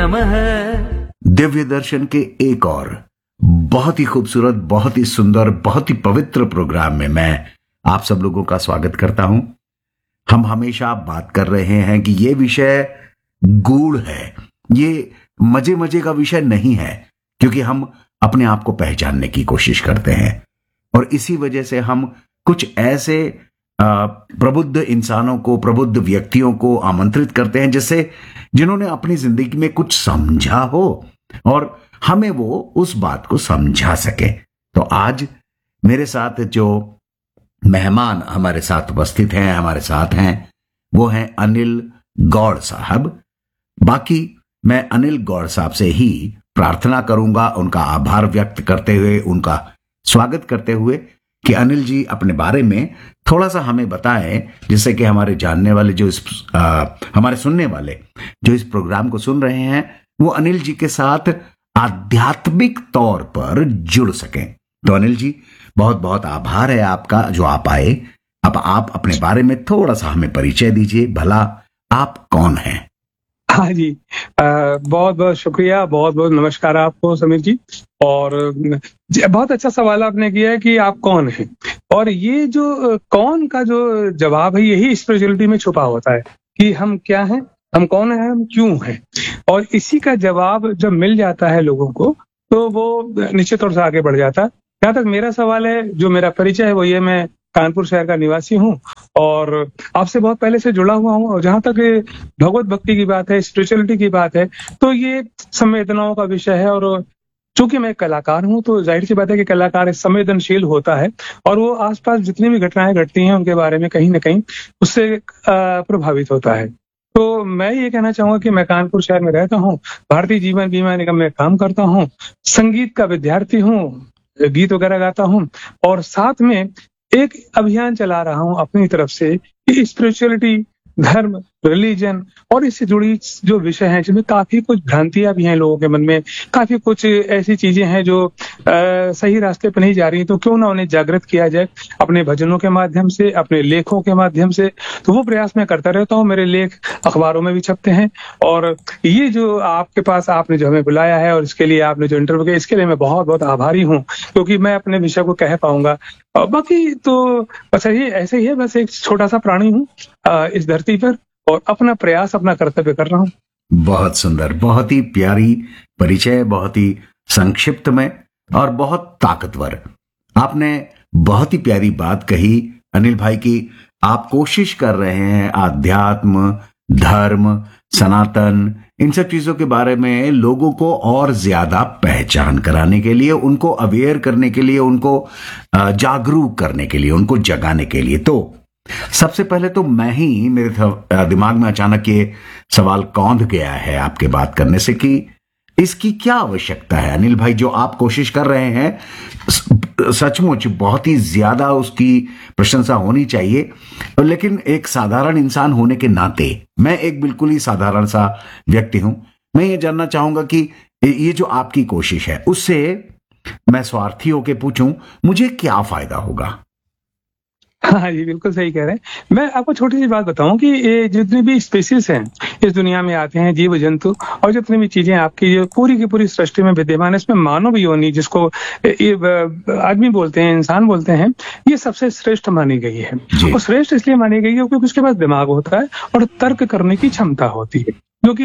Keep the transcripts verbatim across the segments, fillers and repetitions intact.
नमः। दिव्य दर्शन के एक और बहुत ही खूबसूरत, बहुत ही सुंदर, बहुत ही पवित्र प्रोग्राम में मैं आप सब लोगों का स्वागत करता हूं। हम हमेशा बात कर रहे हैं कि ये विषय गूढ़ है, ये मजे मजे का विषय नहीं है, क्योंकि हम अपने आप को पहचानने की कोशिश करते हैं और इसी वजह से हम कुछ ऐसे प्रबुद्ध इंसानों को, प्रबुद्ध व्यक्तियों को आमंत्रित करते हैं जिससे जिन्होंने अपनी जिंदगी में कुछ समझा हो और हमें वो उस बात को समझा सके। तो आज मेरे साथ जो मेहमान हमारे साथ उपस्थित हैं, हमारे साथ हैं, वो हैं अनिल गौड़ साहब। बाकी मैं अनिल गौड़ साहब से ही प्रार्थना करूंगा, उनका आभार व्यक्त करते हुए, उनका स्वागत करते हुए कि अनिल जी अपने बारे में थोड़ा सा हमें बताएं, जिससे कि हमारे जानने वाले जो इस आ, हमारे सुनने वाले जो इस प्रोग्राम को सुन रहे हैं वो अनिल जी के साथ आध्यात्मिक तौर पर जुड़ सकें। तो अनिल जी, बहुत बहुत आभार है आपका जो आप आए। अब आप अपने बारे में थोड़ा सा हमें परिचय दीजिए, भला आप कौन हैं? हाँ जी, आ, बहुत बहुत शुक्रिया, बहुत बहुत नमस्कार आपको समीर जी। और बहुत अच्छा सवाल आपने किया है कि आप कौन हैं, और ये जो कौन का जो जवाब है यही स्पिरिचुअलिटी में छुपा होता है कि हम क्या हैं, हम कौन हैं, हम क्यों हैं। और इसी का जवाब जब मिल जाता है लोगों को तो वो निश्चित तौर से आगे बढ़ जाता है। जहाँ तक मेरा सवाल है, जो मेरा परिचय है वो ये, मैं कानपुर शहर का निवासी हूँ और आपसे बहुत पहले से जुड़ा हुआ हूँ। और जहाँ तक भगवत भक्ति की बात है, स्पिरिचुअलिटी की बात है, तो ये संवेदनाओं का विषय है। और चूंकि मैं कलाकार हूँ तो जाहिर सी बात है कि कलाकार संवेदनशील होता है और वो आसपास जितनी भी घटनाएं घटती हैं उनके बारे में कहीं ना कहीं उससे प्रभावित होता है। तो मैं ये कहना चाहूंगा कि मैं कानपुर शहर में रहता हूँ, भारतीय जीवन बीमा निगम में काम करता हूँ, संगीत का विद्यार्थी हूँ, गीत वगैरह गाता हूँ और साथ में एक अभियान चला रहा हूँ अपनी तरफ से कि स्पिरिचुअलिटी, धर्म, रिलीजन और इससे जुड़ी जो विषय हैं जिनमें काफी कुछ भ्रांतियां भी हैं लोगों के मन में, काफी कुछ ऐसी चीजें हैं जो आ, सही रास्ते पर नहीं जा रही, तो क्यों ना उन्हें जागृत किया जाए अपने भजनों के माध्यम से, अपने लेखों के माध्यम से। तो वो प्रयास मैं करता रहता हूँ, मेरे लेख अखबारों में भी छपते हैं। और ये जो आपके पास आपने जो हमें बुलाया है और इसके लिए आपने जो इंटरव्यू किया, इसके लिए मैं बहुत बहुत आभारी हूँ, क्योंकि मैं अपने विषय को कह पाऊंगा। और बाकी तो बस ये ऐसे ही है, बस एक छोटा सा प्राणी हूँ इस धरती पर और अपना प्रयास, अपना कर्तव्य कर रहा हूँ। बहुत सुंदर, बहुत ही प्यारी परिचय, बहुत ही संक्षिप्त में और बहुत ताकतवर। आपने बहुत ही प्यारी बात कही अनिल भाई की आप कोशिश कर रहे हैं आध्यात्म, धर्म, सनातन, इन सब चीजों के बारे में लोगों को और ज्यादा पहचान कराने के लिए, उनको अवेयर करने के लिए, उनको जागरूक करने के लिए, उनको जगाने के लिए। तो सबसे पहले तो मैं ही, मेरे दिमाग में अचानक ये सवाल कौंध गया है आपके बात करने से कि इसकी क्या आवश्यकता है अनिल भाई, जो आप कोशिश कर रहे हैं सचमुच बहुत ही ज्यादा उसकी प्रशंसा होनी चाहिए। लेकिन एक साधारण इंसान होने के नाते, मैं एक बिल्कुल ही साधारण सा व्यक्ति हूं, मैं ये जानना चाहूंगा कि ये जो आपकी कोशिश है उससे मैं स्वार्थी होकर पूछूं, मुझे क्या फायदा होगा? हाँ जी, बिल्कुल सही कह रहे हैं। मैं आपको छोटी सी बात बताऊं कि ये जितने भी स्पीसीज हैं इस दुनिया में आते हैं, जीव जंतु, और जितनी भी चीजें आपकी जो पूरी की पूरी सृष्टि में विद्यमान है, इसमें मानव योनि, जिसको आदमी बोलते हैं, इंसान बोलते हैं, ये सबसे श्रेष्ठ मानी गई है। और श्रेष्ठ इसलिए मानी गई है क्योंकि उसके पास दिमाग होता है और तर्क करने की क्षमता होती है, जो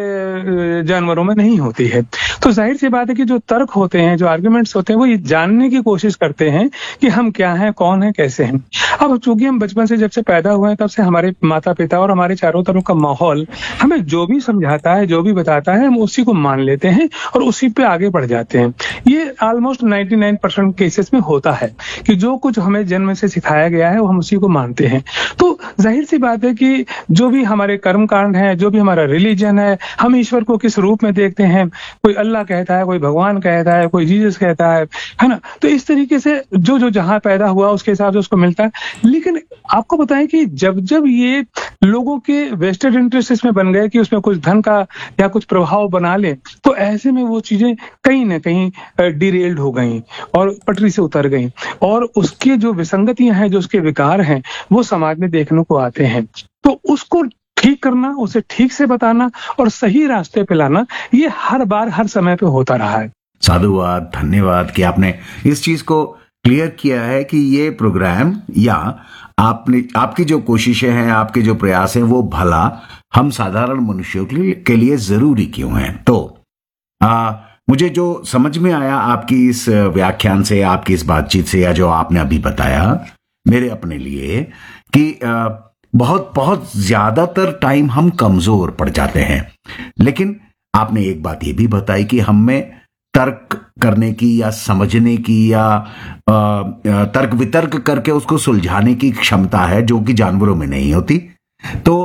कि जानवरों में नहीं होती है। तो जाहिर सी बात है कि जो तर्क होते हैं, जो आर्गुमेंट्स होते हैं, वो ये जानने की कोशिश करते हैं कि हम क्या हैं, कौन हैं, कैसे हैं। अब चूंकि हम बचपन से, जब से पैदा हुए हैं, तब से हमारे माता पिता और हमारे चारों तरफ का माहौल हमें जो भी समझाता है, जो भी बताता है, हम उसी को मान लेते हैं और उसी पे आगे बढ़ जाते हैं। ये ऑलमोस्ट निन्यानवे परसेंट केसेस में होता है कि जो कुछ हमें जन्म से सिखाया गया है वो हम उसी को मानते हैं। तो जाहिर सी बात है कि जो भी हमारे कर्म कांड है, जो भी हमारा रिलीजन है, हम ईश्वर को किस रूप में देखते हैं, कोई अल्लाह कहता है, कोई भगवान कहता है, कोई जीसस कहता है, है ना। तो इस तरीके से जो जो जहां पैदा हुआ उसके हिसाब से उसको मिलता है। लेकिन आपको बताएं कि जब जब ये लोगों के वेस्टेड इंटरेस्ट इसमें बन गए कि उसमें कुछ धन का या कुछ प्रभाव बना ले, तो ऐसे में वो चीजें कहीं ना कहीं डिरेल्ड हो गई और पटरी से उतर गई, और उसके जो विसंगतियां हैं, जो उसके विकार हैं, वो समाज में देखने को आते हैं। तो उसको ठीक करना, उसे ठीक से बताना और सही रास्ते पे लाना, ये हर बार हर समय पे होता रहा है। साधुवाद, धन्यवाद कि आपने इस चीज को क्लियर किया है कि ये प्रोग्राम या आपने आपकी जो कोशिशें हैं, आपके जो प्रयास हैं, वो भला हम साधारण मनुष्यों के लिए, के लिए जरूरी क्यों हैं। तो आ, मुझे जो समझ में आया आपकी इस व्याख्यान से, आपकी इस बातचीत से, या जो आपने अभी बताया मेरे अपने लिए, कि आ, बहुत बहुत ज्यादातर टाइम हम कमजोर पड़ जाते हैं। लेकिन आपने एक बात ये भी बताई कि हम में तर्क करने की या समझने की या आ, तर्क वितर्क करके उसको सुलझाने की क्षमता है, जो कि जानवरों में नहीं होती। तो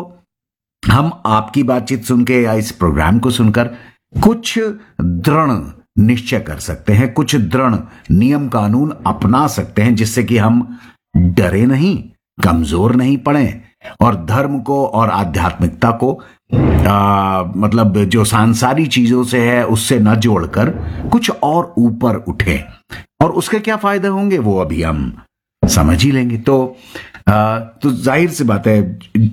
हम आपकी बातचीत सुन के या इस प्रोग्राम को सुनकर कुछ दृढ़ निश्चय कर सकते हैं, कुछ दृढ़ नियम कानून अपना सकते हैं, जिससे कि हम डरे नहीं, कमजोर नहीं पड़े और धर्म को और आध्यात्मिकता को आ, मतलब जो सांसारिक चीजों से है उससे न जोड़कर कुछ और ऊपर उठे। और उसके क्या फायदे होंगे वो अभी हम समझ ही लेंगे। तो आ, तो जाहिर सी बात है,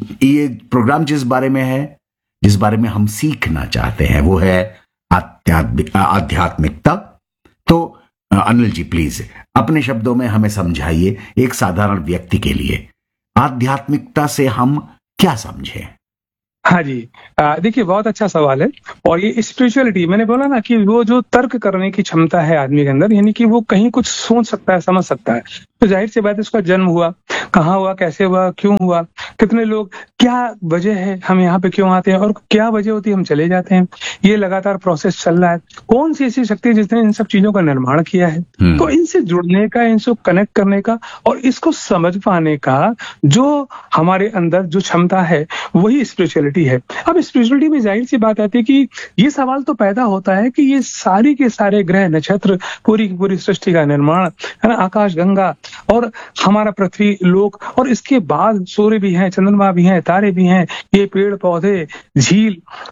ये प्रोग्राम जिस बारे में है, जिस बारे में हम सीखना चाहते हैं, वो है आध्यात्मिक आध्यात्मिकता। तो अनिल जी प्लीज अपने शब्दों में हमें समझाइए, एक साधारण व्यक्ति के लिए आध्यात्मिकता से हम क्या समझें। हाँ जी, देखिए बहुत अच्छा सवाल है। और ये स्पिरिचुअलिटी, मैंने बोला ना कि वो जो तर्क करने की क्षमता है आदमी के अंदर, यानी कि वो कहीं कुछ सोच सकता है, समझ सकता है। तो जाहिर सी बात है, उसका जन्म हुआ, कहाँ हुआ, कैसे हुआ, क्यों हुआ, कितने लोग, क्या वजह है हम यहाँ पे क्यों आते हैं, और क्या वजह होती है हम चले जाते हैं, ये लगातार प्रोसेस चल रहा है। कौन सी ऐसी शक्ति है जिसने इन सब चीजों का निर्माण किया है। तो इनसे जुड़ने का, इनसे कनेक्ट करने का और इसको समझ पाने का जो हमारे अंदर जो क्षमता है, वही स्पिरिचुअलिटी है। अब स्पिरिचुअलिटी में जाहिर सी बात आती है कि ये सवाल तो पैदा होता है कि ये सारी के सारे ग्रह नक्षत्र, पूरी की पूरी सृष्टि का निर्माण है ना, आकाश गंगा और हमारा पृथ्वी लोक, और इसके बाद सूर्य भी है, चंद्रमा भी है, तारे भी हैं, ये पेड़ पौधे, झील,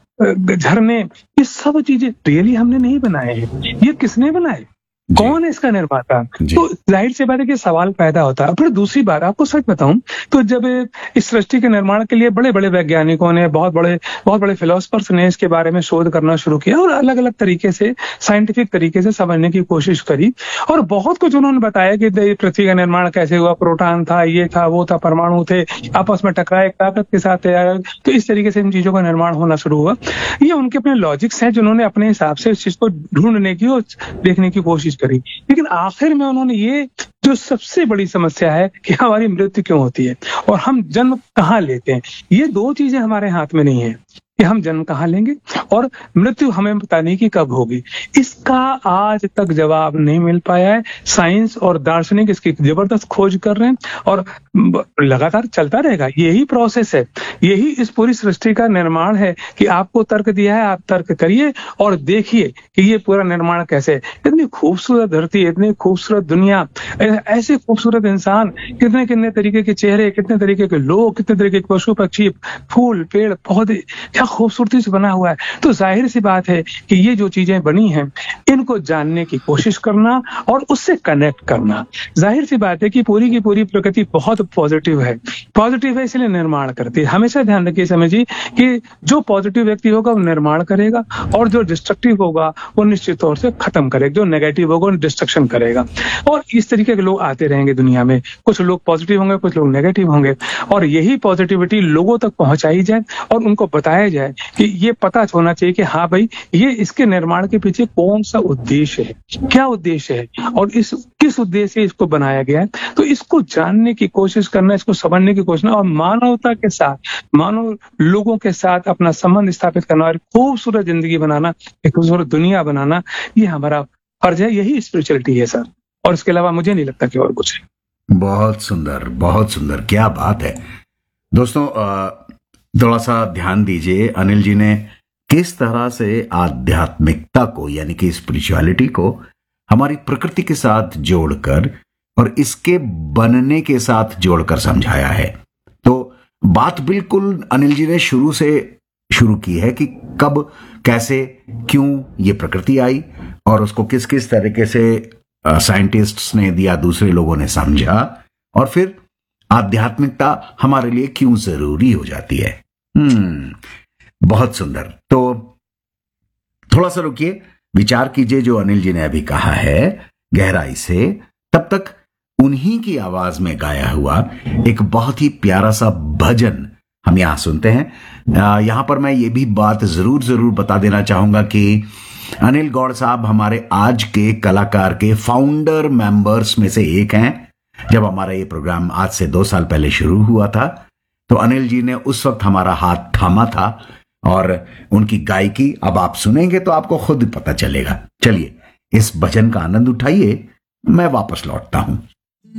झरने, ये सब चीजें रियली हमने नहीं बनाए हैं। ये किसने बनाए, कौन है इसका निर्माता। तो जाहिर सी बात है कि सवाल पैदा होता है। फिर दूसरी बात आपको सच बताऊं तो जब इस सृष्टि के निर्माण के लिए बड़े बड़े वैज्ञानिकों ने, बहुत बड़े बहुत बड़े फिलोसफर्स ने इसके बारे में शोध करना शुरू किया और अलग अलग तरीके से, साइंटिफिक तरीके से समझने की कोशिश करी, और बहुत कुछ उन्होंने बताया कि पृथ्वी का निर्माण कैसे हुआ, प्रोटॉन था, ये था, वो था, परमाणु थे, आपस में टकराए, ताकत के साथ तैयार। तो इस तरीके से इन चीजों का निर्माण होना शुरू हुआ। ये उनके अपने लॉजिक्स हैं जिन्होंने अपने हिसाब से इस चीज को ढूंढने की और देखने की कोशिश करी। लेकिन आखिर में उन्होंने ये जो सबसे बड़ी समस्या है कि हमारी मृत्यु क्यों होती है और हम जन्म कहाँ लेते हैं, ये दो चीजें हमारे हाथ में नहीं है कि हम जन्म कहाँ लेंगे और मृत्यु हमें पता नहीं कि कब होगी। इसका आज तक जवाब नहीं मिल पाया है। साइंस और दार्शनिक इसकी जबरदस्त खोज कर रहे हैं और लगातार चलता रहेगा। यही प्रोसेस है, यही इस पूरी सृष्टि का निर्माण है कि आपको तर्क दिया है, आप तर्क करिए और देखिए कि ये पूरा निर्माण कैसे है। इतनी खूबसूरत धरती, इतनी खूबसूरत दुनिया, ऐसे खूबसूरत इंसान, कितने कितने तरीके के चेहरे, कितने तरीके के लोग, कितने तरीके के पशु पक्षी, फूल पेड़ पौधे, क्या खूबसूरती से बना हुआ है। तो जाहिर सी बात है कि ये जो चीजें बनी हैं, इनको जानने की कोशिश करना और उससे कनेक्ट करना। जाहिर सी बात है कि पूरी की पूरी प्रकृति बहुत पॉजिटिव है, पॉजिटिव है इसलिए निर्माण करती है। हमेशा ध्यान रखिए, समझिए कि जो पॉजिटिव व्यक्ति होगा वो निर्माण करेगा और जो डिस्ट्रक्टिव होगा वो निश्चित तौर से खत्म करेगा, जो नेगेटिव होगा वो डिस्ट्रक्शन करेगा। और इस तरीके के लोग आते रहेंगे दुनिया में, कुछ लोग पॉजिटिव होंगे, कुछ लोग नेगेटिव होंगे, और यही पॉजिटिविटी लोगों तक पहुंचाई जाए और उनको बताया जाए कि ये पता होना चाहिए कि हाँ भाई, ये इसके निर्माण के पीछे कौन सा उद्देश्य है, क्या उद्देश्य है और इस किस उद्देश्य से इसको बनाया गया है। तो इसको जानने की कोशिश करना, इसको समझने की कोशिश करना और मानवता के साथ, मानव लोगों के साथ अपना संबंध स्थापित करना और खूबसूरत जिंदगी बनाना, एक खूबसूरत दुनिया बनाना, ये हमारा फर्ज है। यही स्पिरिचुअलिटी है सर, और इसके अलावा मुझे नहीं लगता कि और कुछ है। बहुत सुंदर, बहुत सुंदर, क्या बात है। दोस्तों थोड़ा सा ध्यान दीजिए, अनिल जी ने किस तरह से आध्यात्मिकता को यानी कि स्पिरिचुअलिटी को हमारी प्रकृति के साथ जोड़कर और इसके बनने के साथ जोड़कर समझाया है। तो बात बिल्कुल अनिल जी ने शुरू से शुरू की है कि कब, कैसे, क्यों ये प्रकृति आई और उसको किस किस तरीके से साइंटिस्ट्स ने दिया, दूसरे लोगों ने समझा, और फिर आध्यात्मिकता हमारे लिए क्यों जरूरी हो जाती है। हम्म बहुत सुंदर। तो थोड़ा सा रुकिए, विचार कीजिए जो अनिल जी ने अभी कहा है गहराई से। तब तक उन्हीं की आवाज में गाया हुआ एक बहुत ही प्यारा सा भजन हम यहां सुनते हैं। यहां पर मैं ये भी बात जरूर जरूर बता देना चाहूंगा कि अनिल गौड़ साहब हमारे आज के कलाकार के फाउंडर मेंबर्स में से एक हैं। जब हमारा ये प्रोग्राम आज से दो साल पहले शुरू हुआ था तो अनिल जी ने उस वक्त हमारा हाथ थामा था, और उनकी गायकी अब आप सुनेंगे तो आपको खुद पता चलेगा। चलिए इस भजन का आनंद उठाइए, मैं वापस लौटता हूं।